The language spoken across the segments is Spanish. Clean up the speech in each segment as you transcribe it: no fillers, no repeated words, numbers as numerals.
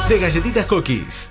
de Galletitas Cookies.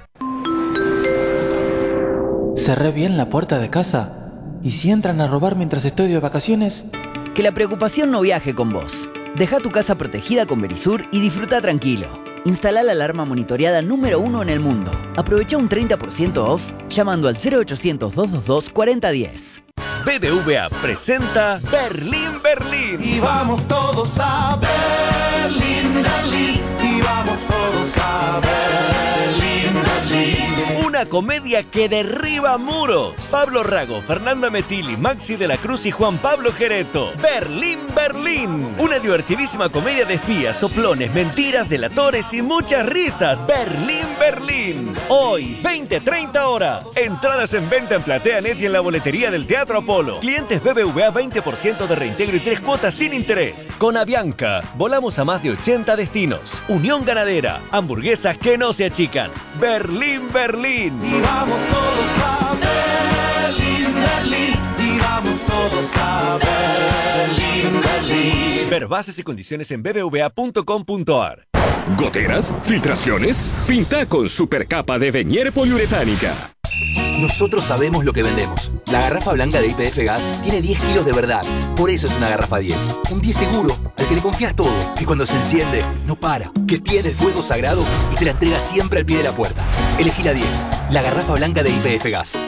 ¿Cerré bien la puerta de casa? ¿Y si entran a robar mientras estoy de vacaciones? Que la preocupación no viaje con vos. Deja tu casa protegida con Verisur y disfruta tranquilo. Instala la alarma monitoreada número 1 en el mundo. Aprovecha un 30% off llamando al 0800-222-4010. BBVA presenta Berlín, Berlín. Y vamos todos a Berlín, Berlín. Y vamos todos a Berlín, Berlín. Una comedia que derriba muros. Pablo Rago, Fernanda Metilli, Maxi de la Cruz y Juan Pablo Gereto. Berlín, Berlín. Una divertidísima comedia de espías, soplones, mentiras, delatores y muchas risas. Berlín, Berlín. Hoy, 20-30 horas. Entradas en venta en PlateaNet y en la boletería del Teatro Apolo. Clientes BBVA 20% de reintegro y 3 cuotas sin interés. Con Avianca, volamos a más de 80 destinos. Unión Ganadera, hamburguesas que no se achican. Berlín, Berlín. Y vamos todos a Berlín, Berlín. Y vamos todos a Berlín, Berlín. Ver bases y condiciones en bbva.com.ar. ¿Goteras? ¿Filtraciones? Pinta con supercapa de Venier poliuretánica. Nosotros sabemos lo que vendemos. La garrafa blanca de YPF Gas tiene 10 kilos de verdad. Por eso es una garrafa 10. Un 10 seguro, al que le confías todo. Que cuando se enciende, no para. Que tiene el fuego sagrado y te la entrega siempre al pie de la puerta. Elegí la 10. La garrafa blanca de YPF Gas.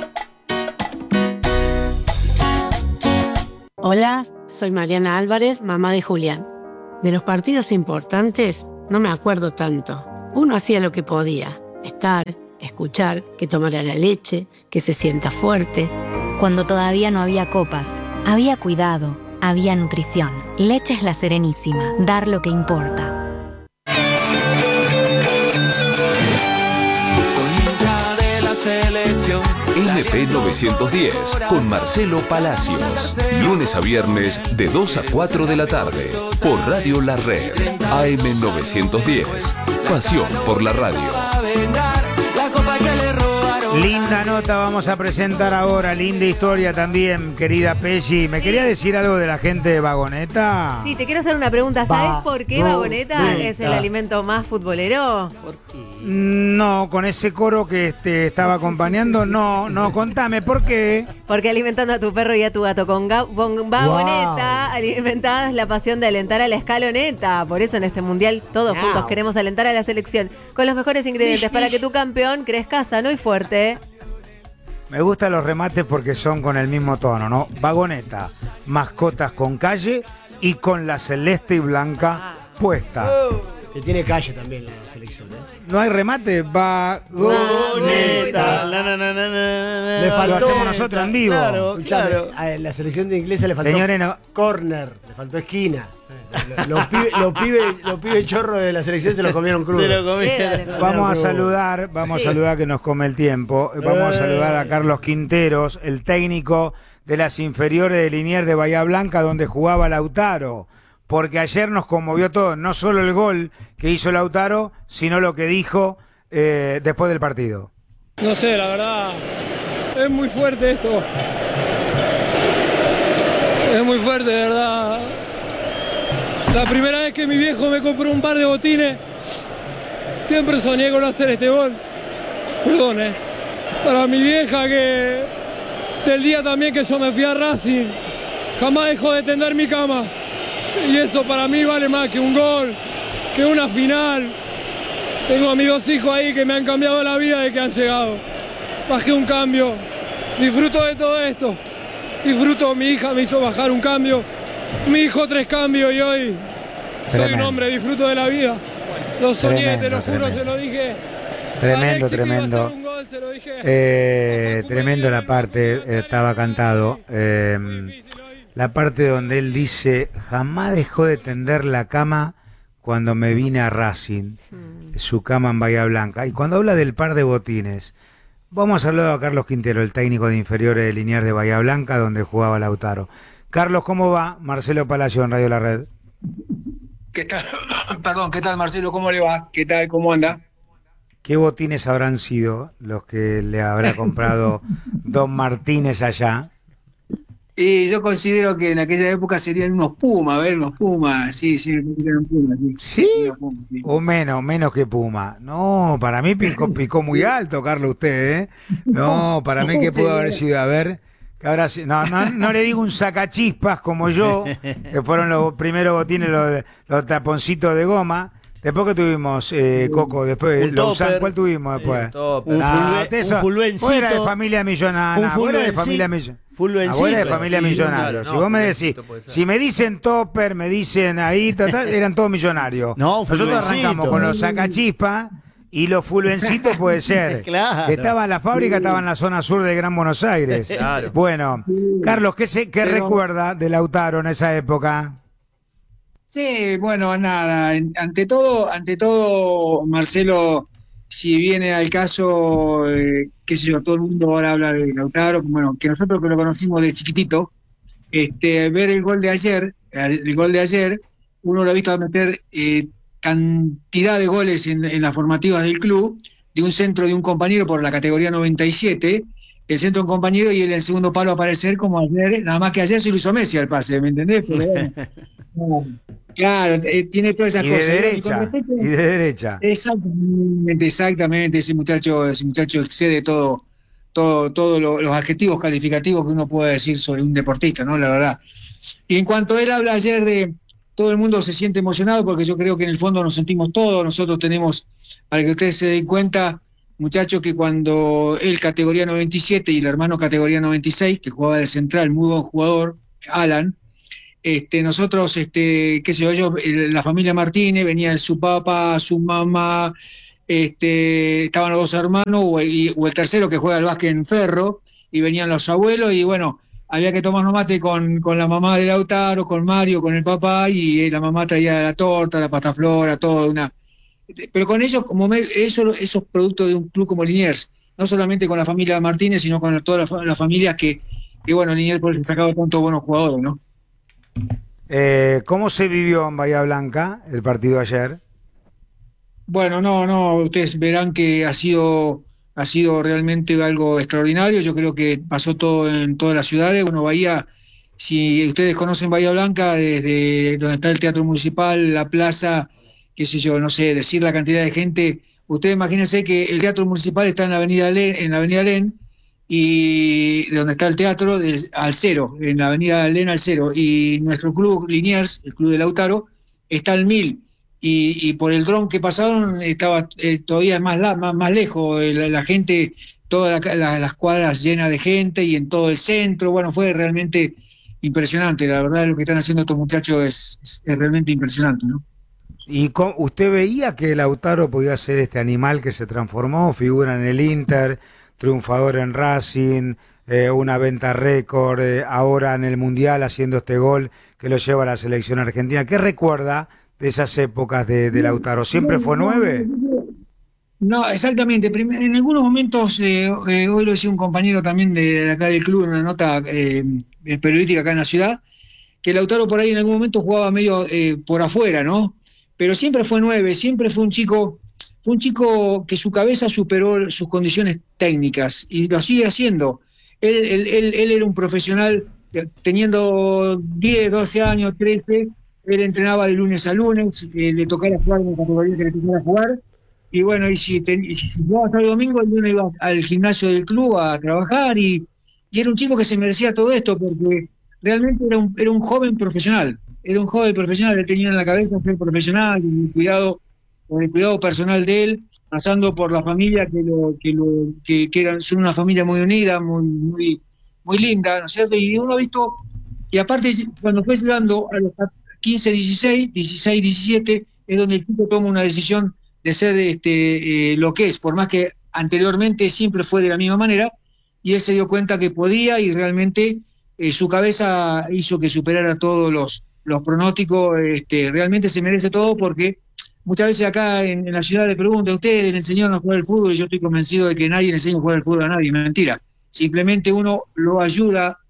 Hola, soy Mariana Álvarez, mamá de Julián. De los partidos importantes no me acuerdo tanto. Uno hacía lo que podía. Estar, escuchar, que tomara la leche, que se sienta fuerte. Cuando todavía no había copas, había cuidado, había nutrición. Leche es La Serenísima. Dar lo que importa. MP 910 con Marcelo Palacios. Lunes a viernes de 2 a 4 de la tarde. Por Radio La Red. AM 910. Pasión por la radio. Linda nota vamos a presentar ahora, linda historia también, querida Pelli. ¿Me quería decir algo de la gente de Vagoneta? Sí, te quiero hacer una pregunta. ¿Sabes por qué Vagoneta es el alimento más futbolero? No, con ese coro que estaba acompañando, no, contame, ¿por qué? Porque alimentando a tu perro y a tu gato con Vagoneta, alimentás la pasión de alentar a la escaloneta. Por eso en este mundial todos juntos queremos alentar a la selección con los mejores ingredientes para que tu campeón crezca sano y fuerte. Me gustan los remates porque son con el mismo tono, ¿no? Vagoneta, mascotas con calle y con la celeste y blanca puesta. Que tiene calle también la selección, ¿eh? No hay remate, Vagoneta. Le faltó, lo hacemos nosotros en vivo. Claro. A la selección de inglesa le faltó corner, le faltó esquina. Los pibes chorros de la selección se lo comieron crudo. Vamos a saludar que nos come el tiempo. Vamos a saludar a Carlos Quinteros, el técnico de las inferiores de Liniers de Bahía Blanca, donde jugaba Lautaro. Porque ayer nos conmovió todo, no solo el gol que hizo Lautaro, sino lo que dijo después del partido. No sé, la verdad, es muy fuerte esto. Es muy fuerte, de verdad. La primera vez que mi viejo me compró un par de botines, siempre soñé con hacer este gol. Perdón, Para mi vieja, que del día también que yo me fui a Racing, jamás dejó de tender mi cama. Y eso para mí vale más que un gol, que una final. Tengo a mis 2 hijos ahí que me han cambiado la vida de que han llegado. Bajé un cambio, disfruto de todo esto. Disfruto, mi hija me hizo bajar un cambio, mi hijo 3 cambios y hoy soy un hombre, disfruto de la vida. Lo soñé, te lo juro, se lo dije. Tremendo. Tremendo la parte, estaba cantado. La parte donde él dice, jamás dejó de tender la cama cuando me vine a Racing, su cama en Bahía Blanca. Y cuando habla del par de botines, vamos a hablar a Carlos Quintero, el técnico de inferiores de Liniers de Bahía Blanca, donde jugaba Lautaro. Carlos, ¿cómo va? Marcelo Palacio en Radio La Red. ¿Qué tal? Perdón, ¿qué tal, Marcelo? ¿Cómo le va? ¿Qué tal? ¿Cómo anda? ¿Qué botines habrán sido los que le habrá comprado Don Martínez allá? Y yo considero que en aquella época serían unos Pumas, sí, me parece que eran Pumas. ¿Sí? Unos Pumas, sí. O menos que Puma. No, para mí picó muy alto, Carlos, usted, ¿eh? No, para mí que pudo haber sido, a ver, que ahora sí, no le digo un sacachispas como yo, que fueron los primeros botines, los taponcitos de goma. Después que tuvimos, Coco, después, ¿cuál tuvimos después? Un fulvencito. Fuera de familia millonaria. Fuera de familia millonaria. Si vos me decís, si me dicen topper, me dicen ahí, eran todos millonarios. Nosotros arrancamos con los sacachispas y los fulvencitos puede ser. Claro. Que estaba en la fábrica, estaba en la zona sur de Gran Buenos Aires. Claro. Bueno, Carlos, ¿qué recuerda de Lautaro en esa época? Sí, bueno, nada, ante todo, Marcelo, si viene al caso, qué sé yo, todo el mundo ahora habla de Lautaro, bueno, que nosotros que lo conocimos de chiquitito, ver el gol de ayer, uno lo ha visto meter cantidad de goles en las formativas del club, de un centro de un compañero por la categoría 97, el centro de un compañero y él en el segundo palo aparecer como ayer, nada más que ayer se lo hizo Messi al pase, ¿me entendés? Pero, claro, tiene todas esas cosas. Y de derecha. Exactamente, ese muchacho excede todos los adjetivos calificativos que uno puede decir sobre un deportista, ¿no? La verdad. Y en cuanto él habla ayer de todo el mundo se siente emocionado porque yo creo que en el fondo nos sentimos todos, nosotros tenemos, para que ustedes se den cuenta, muchachos, que cuando él categoría 97 y el hermano categoría 96, que jugaba de central, muy buen jugador, Alan, nosotros, qué sé yo, la familia Martínez, venía su papá, su mamá, estaban los dos hermanos, o el tercero que juega al básquet en Ferro, y venían los abuelos, y bueno, había que tomar mate con la mamá de Lautaro, con Mario, con el papá, y la mamá traía la torta, la pataflora, todo, pero con ellos, esos productos de un club como Liniers, no solamente con la familia Martínez, sino con todas las familias que bueno, Liniers por el sacado tantos buenos jugadores, ¿no? ¿Cómo se vivió en Bahía Blanca el partido ayer? Bueno, no, ustedes verán que ha sido realmente algo extraordinario. Yo creo que pasó todo en todas las ciudades. Bueno, Bahía, si ustedes conocen Bahía Blanca, desde donde está el Teatro Municipal, la plaza, qué sé yo, no sé, decir la cantidad de gente. Ustedes imagínense que el Teatro Municipal está en la Avenida Len, y de donde está el teatro, al cero, en la Avenida Len al cero, y nuestro club Liniers, el club de Lautaro, está al 1000, y por el dron que pasaron estaba todavía más lejos, la gente, todas las cuadras llenas de gente, y en todo el centro. Bueno, fue realmente impresionante, la verdad lo que están haciendo estos muchachos es realmente impresionante, ¿no? ¿Y usted veía que Lautaro podía ser este animal que se transformó, figura en el Inter, triunfador en Racing, una venta récord, ahora en el Mundial haciendo este gol que lo lleva a la selección argentina? ¿Qué recuerda de esas épocas de Lautaro? ¿Siempre fue 9? No, exactamente. En algunos momentos, hoy lo decía un compañero también de acá del club en una nota periodística acá en la ciudad, que Lautaro por ahí en algún momento jugaba medio por afuera, ¿no? Pero siempre fue 9, siempre fue un chico que su cabeza superó sus condiciones técnicas y lo sigue haciendo. Él era un profesional, teniendo 10, 12 años, 13, él entrenaba de lunes a lunes, le tocaba jugar en la categoría que le tocaba jugar, y bueno, y si jugaba sábado y domingo, el lunes iba al gimnasio del club a trabajar, y era un chico que se merecía todo esto, porque realmente era un joven profesional, él tenía en la cabeza ser profesional, con el cuidado personal de él, pasando por la familia son una familia muy unida, muy linda, ¿no es cierto? Y uno ha visto, y aparte cuando fue llegando a los 15, 16, 17, es donde el chico toma una decisión de ser lo que es, por más que anteriormente siempre fue de la misma manera, y él se dio cuenta que podía, y realmente su cabeza hizo que superara todos los pronósticos. Realmente se merece todo, porque muchas veces acá en la ciudad le preguntan a ustedes, le enseñaron a jugar al fútbol, y yo estoy convencido de que nadie le enseña a jugar al fútbol a nadie. Mentira. Simplemente uno lo ayuda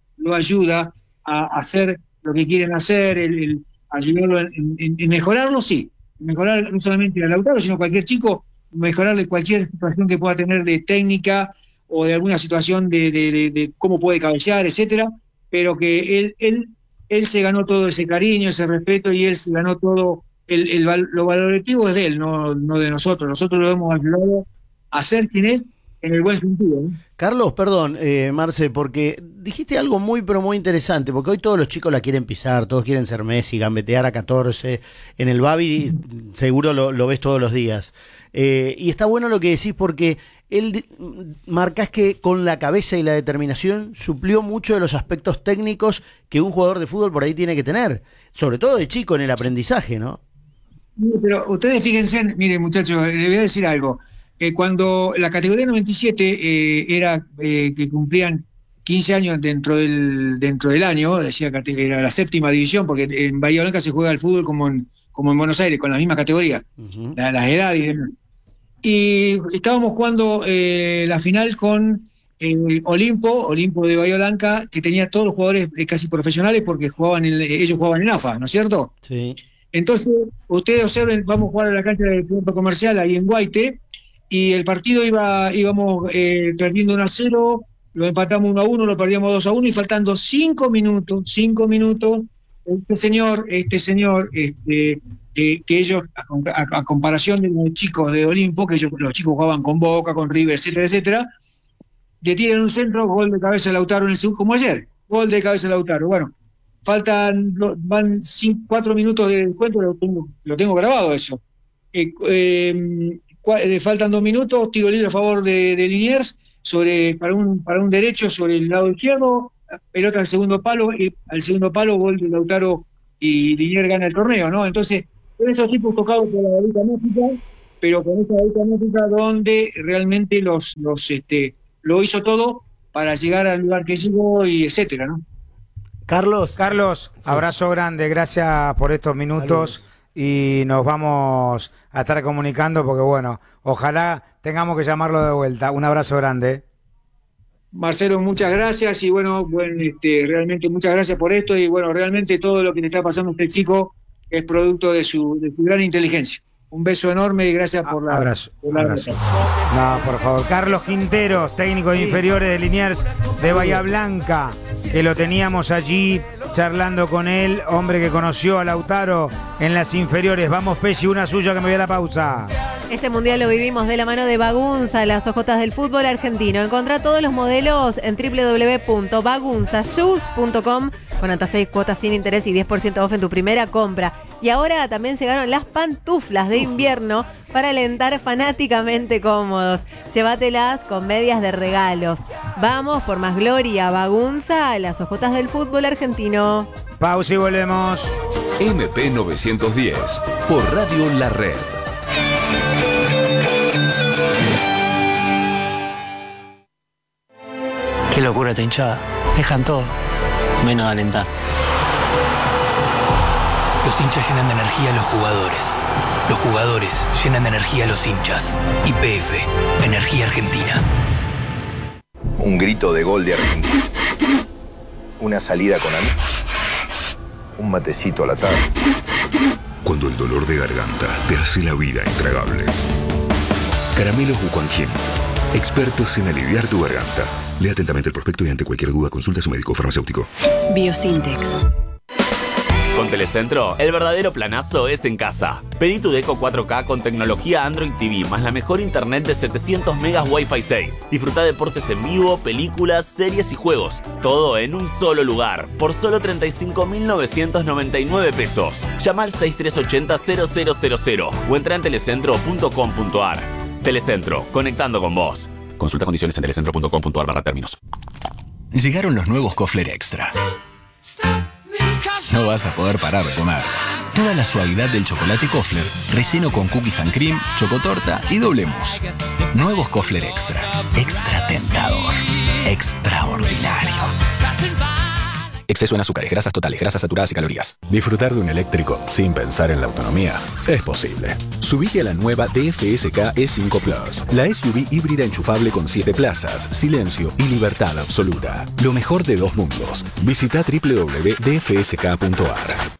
a hacer lo que quieren hacer, ayudarlo en mejorarlo, sí. Mejorar no solamente a Lautaro, sino a cualquier chico, mejorarle cualquier situación que pueda tener de técnica o de alguna situación de cómo puede cabecear, etcétera. pero que él se ganó todo ese cariño, ese respeto, y él se ganó todo, lo valorativo es de él, no de nosotros. Nosotros lo hemos ayudado a ser quien es en el buen sentido, ¿no? Carlos, perdón, Marce, porque dijiste algo muy, pero muy interesante, porque hoy todos los chicos la quieren pisar, todos quieren ser Messi, gambetear a 14, en el Babi seguro lo ves todos los días. Y está bueno lo que decís, porque él marcás que con la cabeza y la determinación suplió mucho de los aspectos técnicos que un jugador de fútbol por ahí tiene que tener, sobre todo de chico en el aprendizaje, ¿no? Pero ustedes fíjense, miren muchachos, les voy a decir algo. Cuando la categoría 97 era que cumplían 15 años dentro del año, decía que era la 7ª división, porque en Bahía Blanca se juega el fútbol como en Buenos Aires, con la misma categoría, las edades y demás. Y estábamos jugando la final con Olimpo de Bahía Blanca, que tenía todos los jugadores casi profesionales, porque ellos jugaban en AFA, ¿no es cierto? Sí. Entonces, ustedes observen, vamos a jugar a la cancha del centro comercial ahí en Guaite, y el partido íbamos perdiendo 1-0, lo empatamos 1-1, lo perdíamos 2-1, y faltando 5 minutos, este señor, que ellos, a comparación de los chicos de Olimpo, que los chicos jugaban con Boca, con River, etcétera, le tiran un centro, gol de cabeza de Lautaro en el segundo, como ayer, gol de cabeza de Lautaro. Bueno, van 4 minutos de encuentro, lo tengo grabado eso. Faltan 2 minutos, tiro libre a favor de Liniers para un derecho sobre el lado izquierdo, pelota al segundo palo, gol de Lautaro, y Liniers gana el torneo, ¿no? Entonces, con esos tipos tocados por la varita mágica, pero con esa varita mágica donde realmente lo hizo todo para llegar al lugar que llegó, y etcétera, ¿no? Carlos, sí. Abrazo grande, gracias por estos minutos. Saludos. Y nos vamos a estar comunicando, porque bueno, ojalá tengamos que llamarlo de vuelta. Un abrazo grande. Marcelo, muchas gracias, y bueno, realmente muchas gracias por esto, y bueno, realmente todo lo que le está pasando a este chico es producto de su gran inteligencia. Un beso enorme y gracias por la... Abrazo. No, por favor. Carlos Quinteros, técnico de inferiores de Liniers de Bahía Blanca, que lo teníamos allí charlando con él, hombre que conoció a Lautaro en las inferiores. Vamos, Pesci, una suya, que me voy a la pausa. Este mundial lo vivimos de la mano de Bagunza, las ojotas del fútbol argentino. Encontrá todos los modelos en www.bagunzashoes.com con hasta 6 cuotas sin interés y 10% off en tu primera compra. Y ahora también llegaron las pantuflas de invierno para alentar fanáticamente cómodos. Llévatelas con medias de regalos. Vamos por más gloria. Bagunza, las ojotas del fútbol argentino. Pausa y volvemos. MP 910 por Radio La Red. Qué locura esta hinchada. Dejan todo, menos de alentar. Los hinchas llenan de energía a los jugadores. Los jugadores llenan de energía a los hinchas. YPF, Energía Argentina. Un grito de gol de Argentina. Una salida con amigos. Un matecito a la tarde. Cuando el dolor de garganta te hace la vida intragable. Caramelos Bucanjim, expertos en aliviar tu garganta. Lea atentamente el prospecto y ante cualquier duda consulta a su médico farmacéutico. Biosintex. Con Telecentro, el verdadero planazo es en casa. Pedí tu Deco 4K con tecnología Android TV más la mejor internet de 700 megas Wi-Fi 6. Disfruta deportes en vivo, películas, series y juegos. Todo en un solo lugar, por solo 35.999 pesos. Llama al 6380-0000 o entra en telecentro.com.ar. Telecentro, conectando con vos. Consulta condiciones en telecentro.com.ar/términos. Llegaron los nuevos Kofler Extra. No vas a poder parar de comer. Toda la suavidad del chocolate Kofler, relleno con cookies and cream, chocotorta y doble mousse. Nuevos Kofler Extra. Extra tentador. Extraordinario. Exceso en azúcares, grasas totales, grasas saturadas y calorías. Disfrutar de un eléctrico sin pensar en la autonomía es posible. Subite a la nueva DFSK E5 Plus, la SUV híbrida enchufable con 7 plazas, silencio y libertad absoluta. Lo mejor de dos mundos. Visita www.dfsk.ar.